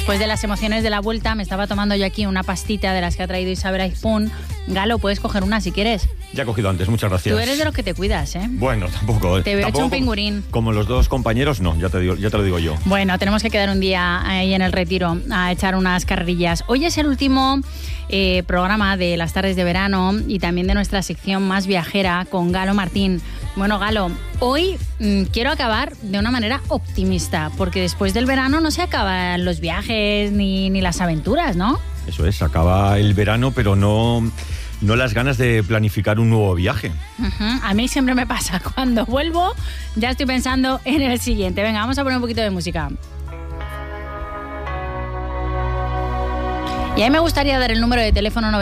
Después de las emociones de la vuelta, me estaba tomando yo aquí una pastita de las que ha traído Isabel Aizpún. Galo, puedes coger una si quieres. Ya he cogido antes, muchas gracias. Tú eres de los que te cuidas, ¿eh? Bueno, tampoco. Te hubiera hecho un pingurín. Como los dos compañeros, no, ya te lo digo yo. Bueno, tenemos que quedar un día ahí en el Retiro a echar unas carrerillas. Hoy es el último programa de las tardes de verano y también de nuestra sección más viajera con Galo Martín. Bueno, Galo, hoy quiero acabar de una manera optimista, porque después del verano no se acaban los viajes ni las aventuras, ¿no? Eso es, acaba el verano, pero no las ganas de planificar un nuevo viaje. A mí siempre me pasa, cuando vuelvo ya estoy pensando en el siguiente. Venga, vamos a poner un poquito de música. Y a mí me gustaría dar el número de teléfono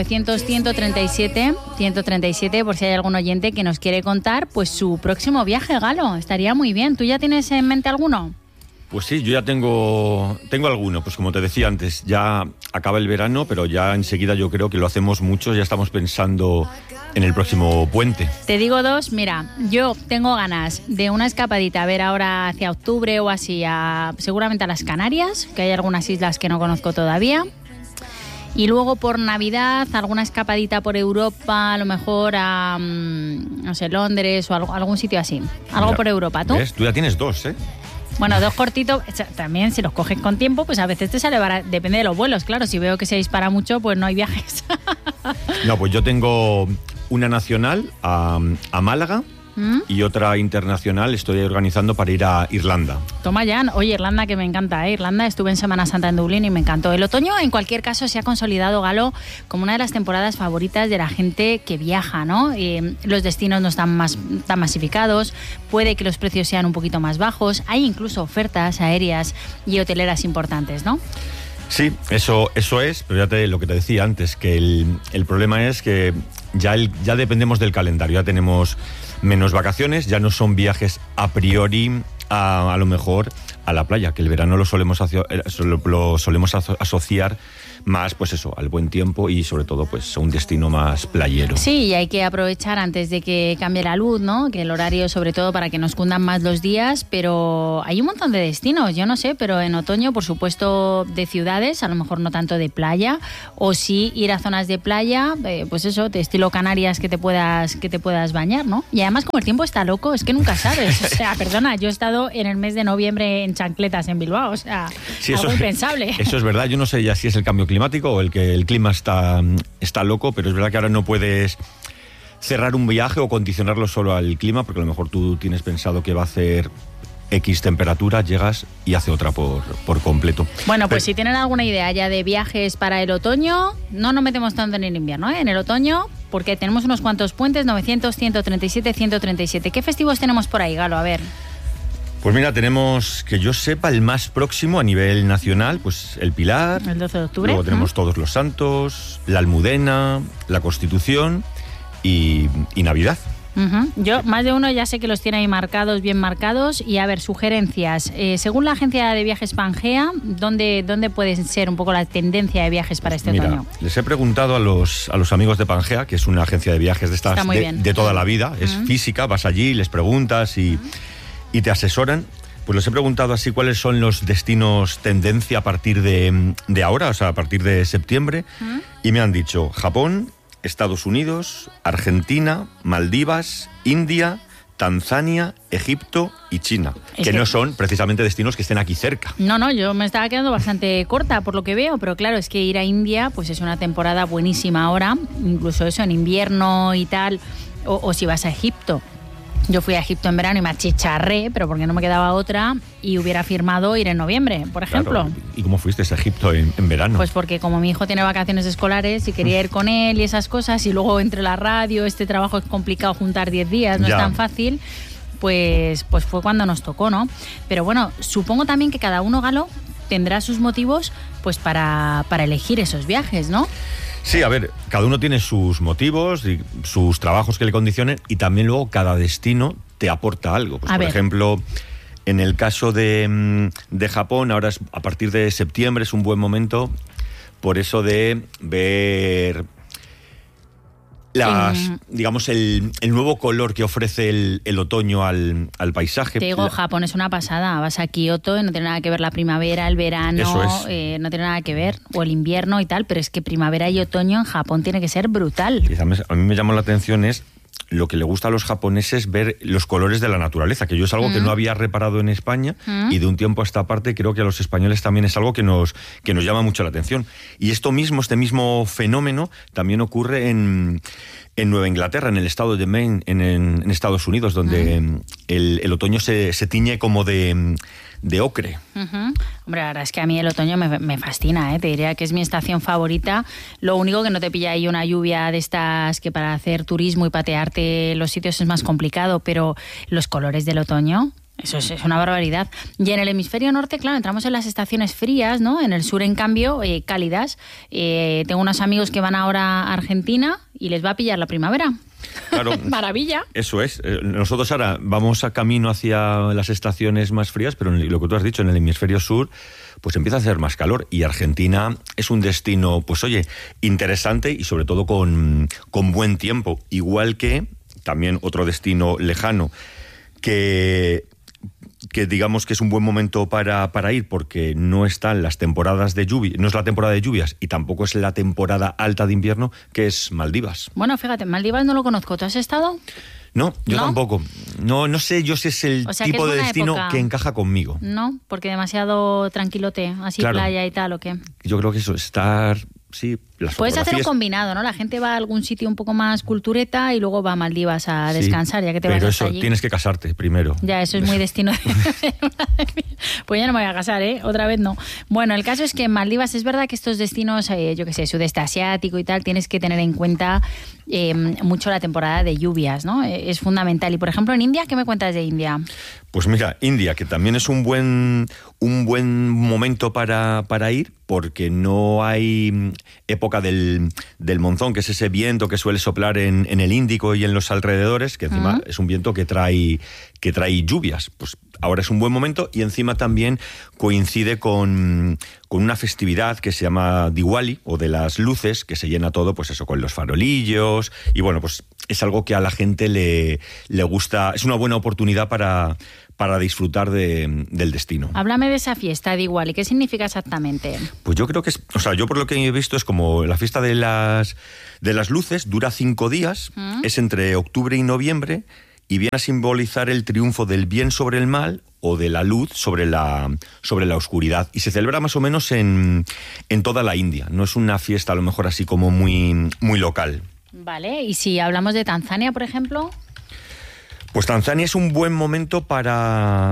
900-137-137 por si hay algún oyente que nos quiere contar pues su próximo viaje, Galo. Estaría muy bien. ¿Tú ya tienes en mente alguno? Pues sí, yo ya tengo alguno. Pues como te decía antes, ya acaba el verano, pero ya enseguida yo creo que lo hacemos muchos. Ya estamos pensando en el próximo puente. Te digo dos, mira, yo tengo ganas de una escapadita, a ver ahora hacia octubre o así, seguramente a las Canarias, que hay algunas islas que no conozco todavía. Y luego por Navidad, alguna escapadita por Europa, a lo mejor a, no sé, Londres o algún sitio así. Algo. Mira, por Europa, ¿tú? ¿Ves? Tú ya tienes dos, ¿eh? Bueno, dos cortitos. También si los coges con tiempo, pues a veces te sale barato. Depende de los vuelos, claro. Si veo que se dispara mucho, pues no hay viajes. No, pues yo tengo una nacional a Málaga. Y otra internacional estoy organizando para ir a Irlanda. Toma ya. Oye, Irlanda, que me encanta, ¿eh? Irlanda, estuve en Semana Santa en Dublín y me encantó. El otoño, en cualquier caso, se ha consolidado, Galo, como una de las temporadas favoritas de la gente que viaja, ¿no? Los destinos no están tan masificados, puede que los precios sean un poquito más bajos, hay incluso ofertas aéreas y hoteleras importantes, ¿no? Sí, eso es, pero lo que te decía antes, que el problema es que ya dependemos del calendario, ya tenemos menos vacaciones, ya no son viajes a priori a lo mejor a la playa, que el verano lo solemos asociar más, pues eso, al buen tiempo y sobre todo pues a un destino más playero. Sí, y hay que aprovechar antes de que cambie la luz, ¿no? Que el horario, sobre todo, para que nos cundan más los días, pero hay un montón de destinos, yo no sé, pero en otoño, por supuesto, de ciudades, a lo mejor no tanto de playa, o sí ir a zonas de playa, pues eso, de estilo Canarias, que te puedas bañar, ¿no? Y además, como el tiempo está loco, es que nunca sabes. O sea, perdona, yo he estado en el mes de noviembre en chancletas en Bilbao, o sea, sí, algo impensable. Eso es verdad, yo no sé ya si es el cambio climático o el que el clima está loco, pero es verdad que ahora no puedes cerrar un viaje o condicionarlo solo al clima, porque a lo mejor tú tienes pensado que va a hacer X temperatura, llegas y hace otra por completo. Bueno, pues si tienen alguna idea ya de viajes para el otoño, no nos metemos tanto en el invierno, ¿eh? En el otoño, porque tenemos unos cuantos puentes, 900, 137, 137. ¿Qué festivos tenemos por ahí, Galo? A ver. Pues mira, tenemos, que yo sepa, el más próximo a nivel nacional, pues el Pilar. El 12 de octubre. Luego tenemos Todos los Santos, la Almudena, la Constitución y Navidad. Yo, más de uno ya sé que los tiene ahí marcados, bien marcados. Y a ver, sugerencias. Según la agencia de viajes Pangea, ¿dónde puede ser un poco la tendencia de viajes para este otoño? Les he preguntado a los amigos de Pangea, que es una agencia de viajes de estas de toda la vida. Es física, vas allí, les preguntas y te asesoran. Pues les he preguntado así cuáles son los destinos tendencia a partir de ahora, o sea, a partir de septiembre, y me han dicho Japón, Estados Unidos, Argentina, Maldivas, India, Tanzania, Egipto y China, que no son precisamente destinos que estén aquí cerca. No, yo me estaba quedando bastante corta por lo que veo, pero claro, es que ir a India pues es una temporada buenísima ahora, incluso eso en invierno y tal, o si vas a Egipto. Yo fui a Egipto en verano y me achicharré, pero porque no me quedaba otra, y hubiera firmado ir en noviembre, por ejemplo. Claro. ¿Y cómo fuiste a Egipto en verano? Pues porque como mi hijo tiene vacaciones escolares y quería ir con él y esas cosas, y luego entre la radio, este trabajo es complicado juntar 10 días, no es tan fácil, pues fue cuando nos tocó, ¿no? Pero bueno, supongo también que cada uno, Galo, tendrá sus motivos pues para elegir esos viajes, ¿no? Sí, a ver, cada uno tiene sus motivos y sus trabajos que le condicionen, y también luego cada destino te aporta algo. Pues, por ejemplo, en el caso de Japón, ahora a partir de septiembre es un buen momento por eso de ver digamos, el nuevo color que ofrece el otoño al paisaje. Te digo, Japón es una pasada. Vas a Kioto y no tiene nada que ver la primavera, el verano, no tiene nada que ver, o el invierno y tal, pero es que primavera y otoño en Japón tiene que ser brutal. Y a mí me llamó la atención lo que le gusta a los japoneses, ver los colores de la naturaleza, que yo es algo que no había reparado en España y de un tiempo a esta parte creo que a los españoles también es algo que nos llama mucho la atención. Y este mismo fenómeno también ocurre en Nueva Inglaterra, en el estado de Maine, en Estados Unidos, donde el otoño se tiñe como de ocre. Hombre, la verdad es que a mí el otoño me fascina, te diría que es mi estación favorita. Lo único que no te pilla ahí una lluvia de estas que para hacer turismo y patearte los sitios es más complicado, pero los colores del otoño... Eso es una barbaridad. Y en el hemisferio norte, claro, entramos en las estaciones frías, ¿no? En el sur, en cambio, cálidas. Tengo unos amigos que van ahora a Argentina y les va a pillar la primavera. Claro. Maravilla. Eso es. Nosotros ahora vamos a camino hacia las estaciones más frías, pero lo que tú has dicho, en el hemisferio sur, pues empieza a hacer más calor. Y Argentina es un destino, pues oye, interesante y sobre todo con buen tiempo. Igual que también otro destino lejano que digamos que es un buen momento para ir, porque no están las temporadas de lluvia, no es la temporada de lluvias y tampoco es la temporada alta de invierno, que es Maldivas. Bueno, fíjate, Maldivas no lo conozco. ¿Tú has estado? No, yo tampoco. No sé yo si es el tipo de destino que encaja conmigo. No, porque demasiado tranquilote, así claro. Playa y tal, ¿o qué? Yo creo que eso, estar... Sí, puedes hacer un combinado, ¿no? La gente va a algún sitio un poco más cultureta y luego va a Maldivas a descansar, ya que te vas hasta allí. Pero eso, tienes que casarte primero. Ya, eso es muy destino Pues ya no me voy a casar, otra vez no. Bueno, el caso es que en Maldivas es verdad que estos destinos, yo qué sé, sudeste asiático y tal, tienes que tener en cuenta mucho la temporada de lluvias, ¿no? Es fundamental. Y por ejemplo, en India, ¿qué me cuentas de India? Pues mira, India, que también es un buen momento para ir, porque no hay época del monzón, que es ese viento que suele soplar en el Índico y en los alrededores, que encima es un viento que trae lluvias. Pues ahora es un buen momento y encima también coincide con una festividad que se llama Diwali, o de las luces, que se llena todo, pues eso, con los farolillos, y bueno, pues es algo que a la gente le gusta, es una buena oportunidad para disfrutar del destino. Háblame de esa fiesta de Diwali, ¿qué significa exactamente? Pues yo creo que yo por lo que he visto es como la fiesta de las luces, dura 5 días, es entre octubre y noviembre, y viene a simbolizar el triunfo del bien sobre el mal o de la luz sobre la oscuridad. Y se celebra más o menos en toda la India. No es una fiesta a lo mejor así como muy, muy local. Vale, y si hablamos de Tanzania, por ejemplo... Pues Tanzania es un buen momento para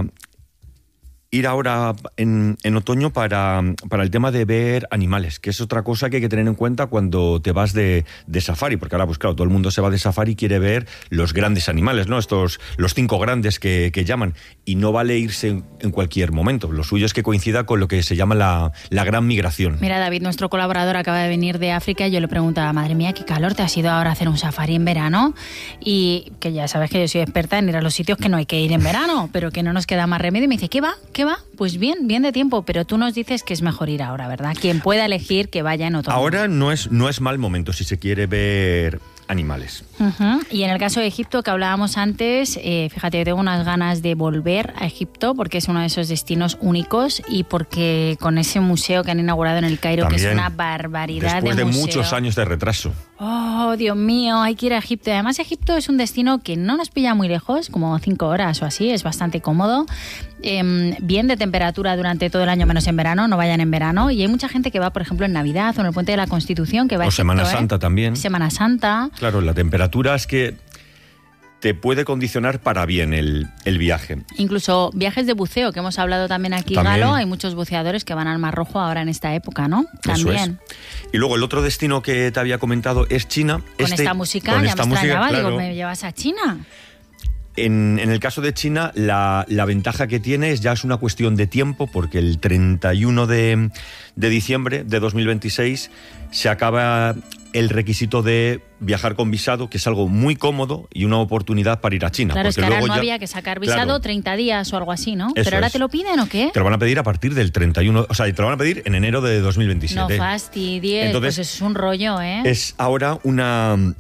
ir ahora en otoño para el tema de ver animales, que es otra cosa que hay que tener en cuenta cuando te vas de safari, porque ahora pues claro, todo el mundo se va de safari y quiere ver los grandes animales, ¿no? Los 5 grandes que llaman, y no vale irse en cualquier momento. Lo suyo es que coincida con lo que se llama la gran migración. Mira, David, nuestro colaborador acaba de venir de África y yo le preguntaba, madre mía, qué calor, ¿te has ido ahora a hacer un safari en verano? Y que ya sabes que yo soy experta en ir a los sitios que no hay que ir en verano, pero que no nos queda más remedio. Y me dice, ¿qué va? Pues bien de tiempo, pero tú nos dices que es mejor ir ahora, ¿verdad? Quien pueda elegir que vaya en otoño. Ahora no es mal momento si se quiere ver animales. Y en el caso de Egipto, que hablábamos antes, fíjate, tengo unas ganas de volver a Egipto porque es uno de esos destinos únicos y porque con ese museo que han inaugurado en el Cairo, también, que es una barbaridad después de museo. Muchos años de retraso. Oh, Dios mío, hay que ir a Egipto. Además, Egipto es un destino que no nos pilla muy lejos, como 5 horas o así, es bastante cómodo. Bien de temperatura durante todo el año, menos en verano, no vayan en verano. Y hay mucha gente que va, por ejemplo, en Navidad o en el Puente de la Constitución, que va a Egipto, Semana Santa también. Semana Santa. Claro, la temperatura es que te puede condicionar para bien el viaje. Incluso viajes de buceo, que hemos hablado también aquí, Galo. Hay muchos buceadores que van al Mar Rojo ahora en esta época, ¿no? También. Eso es. Y luego el otro destino que te había comentado es China. Con esta música ya me extrañaba, claro. Digo, ¿me llevas a China? En el caso de China, la ventaja que tiene ya es una cuestión de tiempo, porque el 31 de diciembre de 2026 se acaba el requisito de viajar con visado, que es algo muy cómodo y una oportunidad para ir a China. Claro, porque es que ahora luego no había que sacar visado, claro, 30 días o algo así, ¿no? Eso Pero ahora es. ¿te lo piden o qué? Te lo van a pedir a partir del 31, o sea, te lo van a pedir en enero de 2027. No fastidies, entonces, pues es un rollo, ¿eh? Es ahora una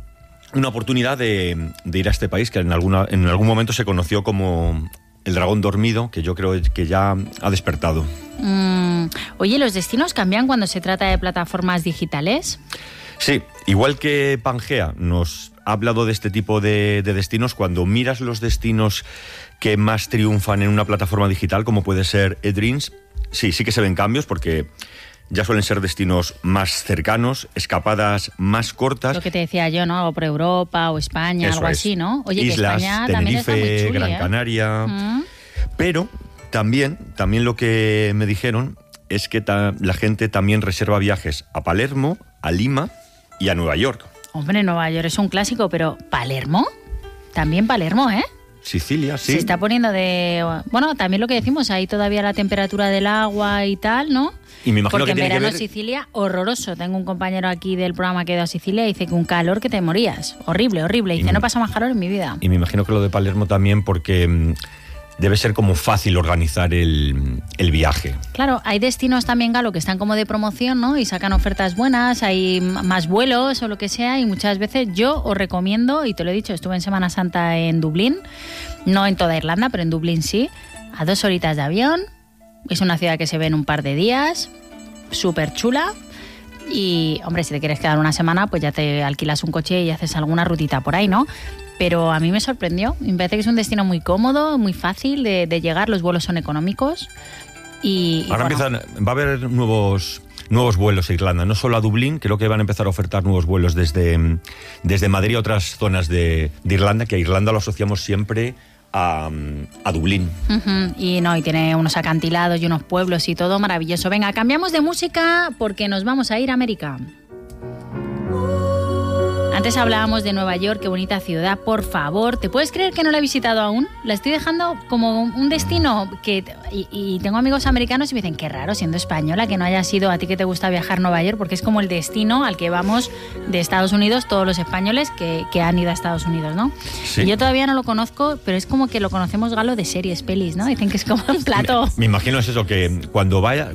una oportunidad de ir a este país que en algún momento se conoció como el dragón dormido, que yo creo que ya ha despertado. Oye, ¿los destinos cambian cuando se trata de plataformas digitales? Sí, igual que Pangea nos ha hablado de este tipo de destinos, cuando miras los destinos que más triunfan en una plataforma digital, como puede ser eDreams, sí que se ven cambios, porque ya suelen ser destinos más cercanos, escapadas más cortas. Lo que te decía yo, ¿no? Algo por Europa o España, algo así, ¿no? Oye, Islas, que España Tenerife, también está muy chuli, Gran Canaria. Pero también lo que me dijeron es que la gente también reserva viajes a Palermo, a Lima y a Nueva York. Hombre, Nueva York es un clásico, pero ¿Palermo? También Palermo, ¿eh? Sicilia, sí. Se está poniendo de... Bueno, también lo que decimos, ahí todavía la temperatura del agua y tal, ¿no? Y me imagino porque que en verano que ver... Sicilia, horroroso. Tengo un compañero aquí del programa que ha ido a Sicilia y dice que un calor que te morías. Horrible, horrible. Dice, no pasa más calor en mi vida. Y me imagino que lo de Palermo también, porque debe ser como fácil organizar el viaje. Claro, hay destinos también, Galo, que están como de promoción, ¿no? Y sacan ofertas buenas, hay más vuelos o lo que sea, y muchas veces yo os recomiendo, y te lo he dicho, estuve en Semana Santa en Dublín, no en toda Irlanda, pero en Dublín sí, a 2 horitas de avión. Es una ciudad que se ve en un par de días, súper chula. Y, hombre, si te quieres quedar una semana, pues ya te alquilas un coche y haces alguna rutita por ahí, ¿no? Pero a mí me sorprendió. Me parece que es un destino muy cómodo, muy fácil de llegar. Los vuelos son económicos. Y ahora bueno, va a haber nuevos vuelos a Irlanda, no solo a Dublín. Creo que van a empezar a ofertar nuevos vuelos desde Madrid a otras zonas de Irlanda, que a Irlanda lo asociamos siempre a Dublín. Y tiene unos acantilados y unos pueblos y todo maravilloso. Venga, cambiamos de música porque nos vamos a ir a América. Antes hablábamos de Nueva York, qué bonita ciudad, por favor. ¿Te puedes creer que no la he visitado aún? La estoy dejando como un destino que... Y tengo amigos americanos y me dicen, qué raro, siendo española, que no haya sido a ti que te gusta viajar a Nueva York, porque es como el destino al que vamos de Estados Unidos, todos los españoles que han ido a Estados Unidos, ¿no? Sí. Y yo todavía no lo conozco, pero es como que lo conocemos, Galo, de series, pelis, ¿no? Dicen que es como un plato. Me imagino es eso, que cuando vayas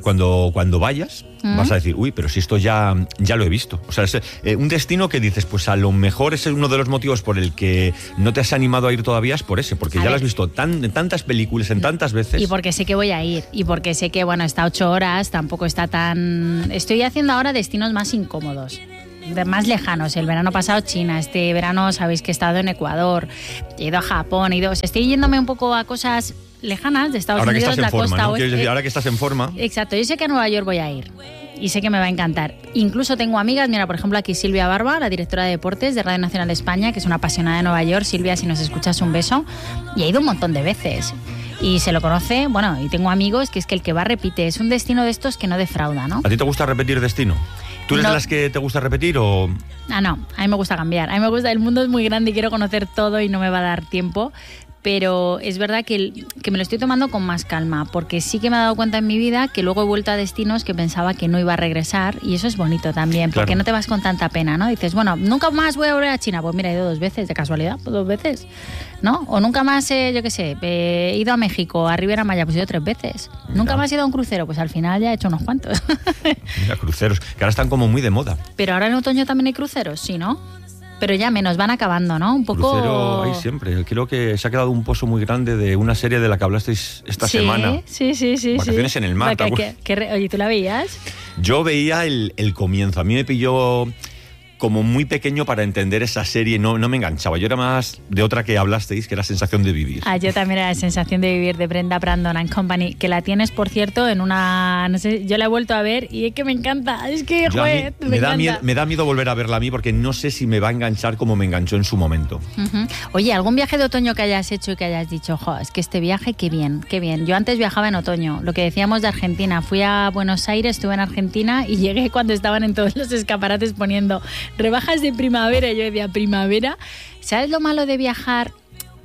vas a decir, uy, pero si esto ya lo he visto. O sea, es un destino que dices, pues a lo mejor ese es uno de los motivos por el que no te has animado a ir todavía, es por ese, porque ya lo has visto en tantas películas, en tantas veces. Y porque sé que voy a ir, y porque sé que, bueno, está 8 horas, tampoco está tan... Estoy haciendo ahora destinos más incómodos, más lejanos. El verano pasado China, este verano sabéis que he estado en Ecuador, he ido a Japón, estoy yéndome un poco a cosas lejanas de Estados Unidos, la costa oeste. Ahora que estás en forma. Exacto, yo sé que a Nueva York voy a ir y sé que me va a encantar. Incluso tengo amigas, mira, por ejemplo aquí Silvia Barba, la directora de deportes de Radio Nacional de España, que es una apasionada de Nueva York. Silvia, si nos escuchas, un beso. Y ha ido un montón de veces y se lo conoce, bueno, y tengo amigos que es que el que va repite. Es un destino de estos que no defrauda, ¿no? ¿A ti te gusta repetir destino? ¿Tú eres de las que te gusta repetir o...? No, a mí me gusta cambiar. A mí me gusta, el mundo es muy grande y quiero conocer todo y no me va a dar tiempo. Pero es verdad que me lo estoy tomando con más calma, porque sí que me he dado cuenta en mi vida que luego he vuelto a destinos que pensaba que no iba a regresar, y eso es bonito también, porque claro, no te vas con tanta pena, ¿no? Dices, bueno, nunca más voy a volver a China. Pues mira, he ido 2 veces, de casualidad, 2 veces, ¿no? O nunca más, yo qué sé, he ido a México, a Riviera Maya, pues he ido 3 veces. Mira. Nunca más he ido a un crucero, pues al final ya he hecho unos cuantos. Mira, cruceros, que ahora están como muy de moda. Pero ahora en otoño también hay cruceros, ¿sí, no? Pero ya menos, van acabando, ¿no? Un poco... Crucero hay siempre. Creo que se ha quedado un pozo muy grande de una serie de la que hablasteis esta semana. Sí. Vacaciones en el mar. Oye, ¿tú la veías? Yo veía el comienzo. A mí me pilló como muy pequeño para entender esa serie, no me enganchaba. Yo era más de otra que hablasteis, que era Sensación de Vivir. Yo también era Sensación de Vivir, de Brenda Brandon and Company, que la tienes, por cierto, en una... No sé, yo la he vuelto a ver y es que me encanta. Es que, joder, me da miedo volver a verla a mí, porque no sé si me va a enganchar como me enganchó en su momento. Oye, ¿algún viaje de otoño que hayas hecho y que hayas dicho, es que este viaje, qué bien, qué bien? Yo antes viajaba en otoño, lo que decíamos de Argentina. Fui a Buenos Aires, estuve en Argentina y llegué cuando estaban en todos los escaparates poniendo rebajas de primavera. Y yo decía, ¿primavera? ¿Sabes lo malo de viajar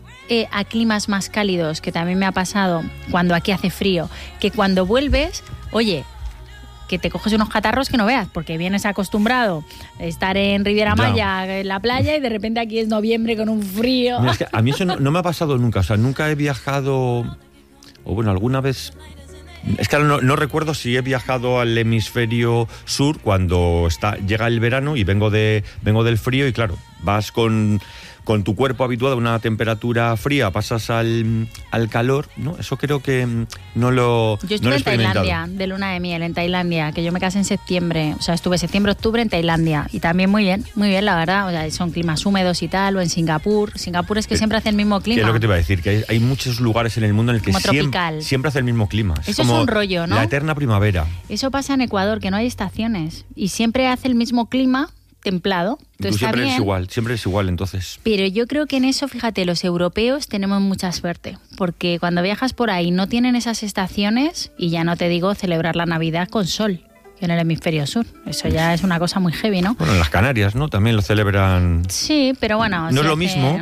a climas más cálidos? Que también me ha pasado cuando aquí hace frío, que cuando vuelves, oye, que te coges unos catarros que no veas, porque vienes acostumbrado a estar en Riviera Maya, en la playa, y de repente aquí es noviembre con un frío. Mira, es que a mí eso no me ha pasado nunca. O sea, nunca he viajado, o bueno, alguna vez... Es que no recuerdo si he viajado al hemisferio sur cuando llega el verano y vengo del frío, y claro, vas con tu cuerpo habituado a una temperatura fría, pasas al calor, ¿no? Eso creo que no lo Yo estuve en Tailandia, de luna de miel, en Tailandia, que yo me casé en septiembre, o sea, estuve septiembre-octubre en Tailandia, y también muy bien, la verdad, o sea, son climas húmedos y tal, o en Singapur es que siempre hace el mismo clima. ¿Qué es lo que te iba a decir? Que hay muchos lugares en el mundo en el que siempre hace el mismo clima. Eso es un rollo, ¿no? La eterna primavera. Eso pasa en Ecuador, que no hay estaciones, y siempre hace el mismo clima, templado. Tú siempre es igual, entonces. Pero yo creo que en eso, fíjate, los europeos tenemos mucha suerte, porque cuando viajas por ahí no tienen esas estaciones, y ya no te digo celebrar la Navidad con sol en el hemisferio sur. Eso ya es una cosa muy heavy, ¿no? Bueno, en las Canarias, ¿no? También lo celebran. Sí, pero bueno. No es lo mismo.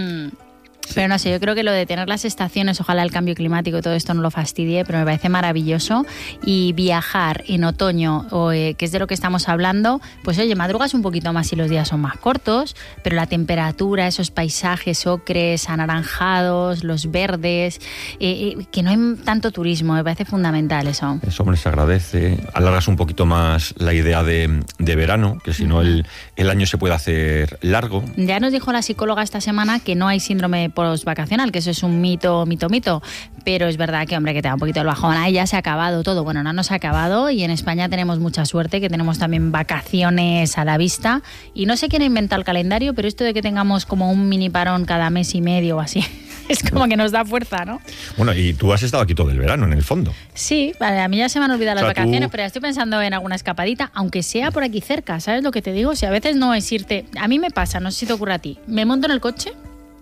Pero no sé, yo creo que lo de tener las estaciones, ojalá el cambio climático y todo esto no lo fastidie, pero me parece maravilloso. Y viajar en otoño, que es de lo que estamos hablando, pues oye, madrugas un poquito más y los días son más cortos, pero la temperatura, esos paisajes ocres, anaranjados, los verdes, que no hay tanto turismo, me parece fundamental eso. Eso, hombre, se agradece. Alargas un poquito más la idea de verano, que si no el año se puede hacer largo. Ya nos dijo la psicóloga esta semana que no hay síndrome postvacacional, que eso es un mito, pero es verdad que, hombre, que te da un poquito el bajón. Ahí ya se ha acabado todo. Bueno, no se ha acabado, y en España tenemos mucha suerte, que tenemos también vacaciones a la vista, y no sé quién ha inventado el calendario, pero esto de que tengamos como un mini parón cada mes y medio o así, es como que nos da fuerza, ¿no? Bueno, y tú has estado aquí todo el verano, en el fondo. Sí, vale, a mí ya se me han olvidado las vacaciones, pero ya estoy pensando en alguna escapadita, aunque sea por aquí cerca, ¿sabes lo que te digo? O sea, a veces no es irte... A mí me pasa, no sé si te ocurre a ti, me monto en el coche,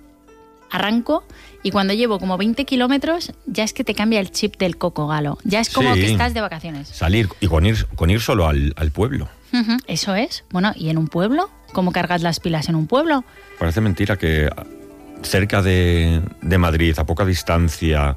arranco, y cuando llevo como 20 kilómetros ya es que te cambia el chip del coco, Galo. Ya es como que estás de vacaciones. Salir y con ir solo al pueblo. Eso es. Bueno, ¿y en un pueblo? ¿Cómo cargas las pilas en un pueblo? Parece mentira que cerca de Madrid, a poca distancia,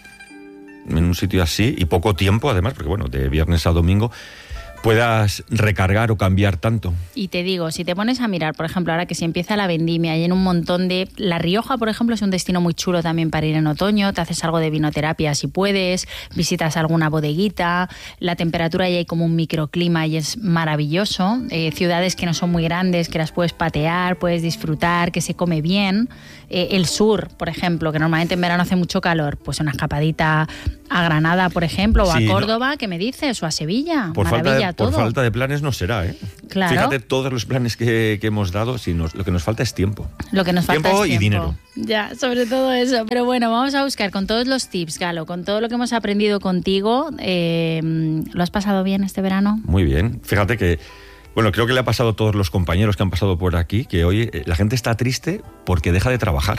en un sitio así, y poco tiempo además, porque bueno, de viernes a domingo, puedas recargar o cambiar tanto. Y te digo, si te pones a mirar, por ejemplo, ahora que se empieza la vendimia y en un montón de... La Rioja, por ejemplo, es un destino muy chulo también para ir en otoño, te haces algo de vinoterapia si puedes, visitas alguna bodeguita, la temperatura ahí hay como un microclima y es maravilloso, ciudades que no son muy grandes, que las puedes patear, puedes disfrutar, que se come bien. El sur, por ejemplo, que normalmente en verano hace mucho calor, pues una escapadita a Granada, por ejemplo, o a Córdoba, ¿qué me dices? O a Sevilla, maravilla. Por falta de planes no será, ¿eh? Claro. Fíjate todos los planes que hemos dado, lo que nos falta es tiempo. Lo que nos falta tiempo es tiempo y dinero. Ya, sobre todo eso. Pero bueno, vamos a buscar con todos los tips, Galo, con todo lo que hemos aprendido contigo. ¿Lo has pasado bien este verano? Muy bien. Fíjate que, bueno, creo que le ha pasado a todos los compañeros que han pasado por aquí, que hoy la gente está triste porque deja de trabajar.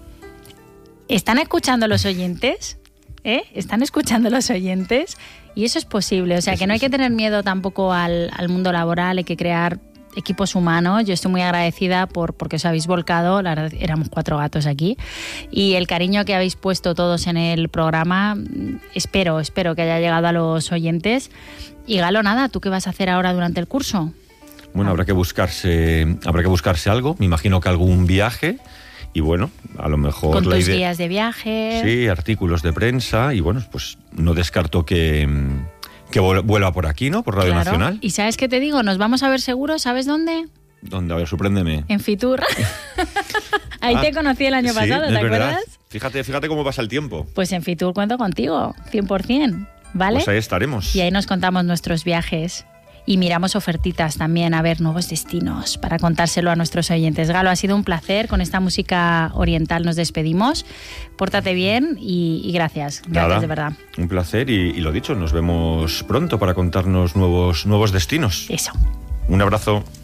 ¿Están escuchando los oyentes? ¿Están escuchando los oyentes? Y eso es posible, o sea, que no hay que tener miedo tampoco al mundo laboral, hay que crear equipos humanos. Yo estoy muy agradecida porque os habéis volcado, la verdad, éramos 4 gatos aquí, y el cariño que habéis puesto todos en el programa, espero que haya llegado a los oyentes. Y Galo, nada, ¿tú qué vas a hacer ahora durante el curso? Bueno, habrá que buscarse algo, me imagino que algún viaje. Y bueno, a lo mejor... Con tus guías de viaje. Sí, artículos de prensa. Y bueno, pues no descarto que vuelva por aquí, ¿no? Por Radio Nacional. ¿Y sabes qué te digo? Nos vamos a ver seguro, ¿sabes dónde? ¿Dónde? A ver, sorpréndeme. En Fitur. Ahí te conocí el año pasado, ¿te acuerdas? Fíjate cómo pasa el tiempo. Pues en Fitur cuento contigo, 100%, ¿vale? Pues ahí estaremos. Y ahí nos contamos nuestros viajes. Y miramos ofertitas también, a ver nuevos destinos para contárselo a nuestros oyentes. Galo, ha sido un placer. Con esta música oriental nos despedimos. Pórtate bien y gracias. Gracias, de verdad. Un placer y lo dicho, nos vemos pronto para contarnos nuevos destinos. Eso. Un abrazo.